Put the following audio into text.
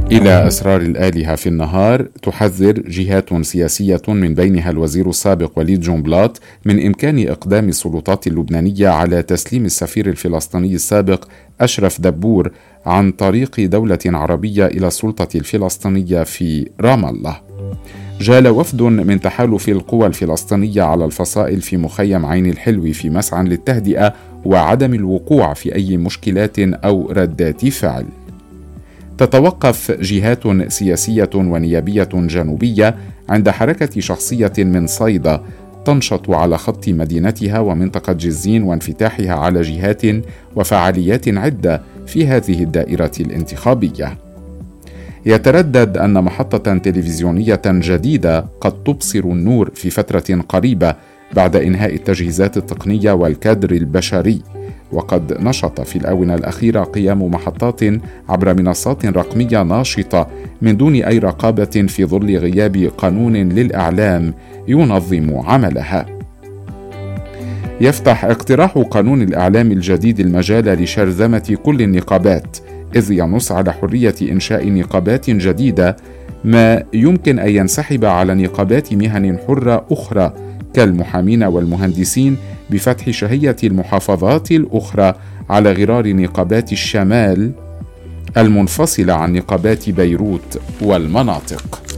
إلى أسرار الآلهة في النهار. تحذر جهات سياسية من بينها الوزير السابق وليد جنبلاط من إمكان إقدام السلطات اللبنانية على تسليم السفير الفلسطيني السابق أشرف دبور عن طريق دولة عربية إلى السلطة الفلسطينية في رام الله. جال وفد من تحالف القوى الفلسطينية على الفصائل في مخيم عين الحلو في مسعى للتهدئة وعدم الوقوع في أي مشكلات أو ردات فعل. تتوقف جهات سياسية ونيابية جنوبية عند حركة شخصية من صيدا تنشط على خط مدينتها ومنطقة جزين وانفتاحها على جهات وفعاليات عدة في هذه الدائرة الانتخابية. يتردد أن محطة تلفزيونية جديدة قد تبصر النور في فترة قريبة بعد إنهاء التجهيزات التقنية والكادر البشري، وقد نشط في الآونة الأخيرة قيام محطات عبر منصات رقمية ناشطة من دون أي رقابة في ظل غياب قانون للإعلام ينظم عملها. يفتح اقتراح قانون الإعلام الجديد المجال لشرذمة كل النقابات، إذ ينص على حرية إنشاء نقابات جديدة، ما يمكن أن ينسحب على نقابات مهن حرة أخرى كالمحامين والمهندسين بفتح شهية المحافظات الأخرى على غرار نقابات الشمال المنفصلة عن نقابات بيروت والمناطق.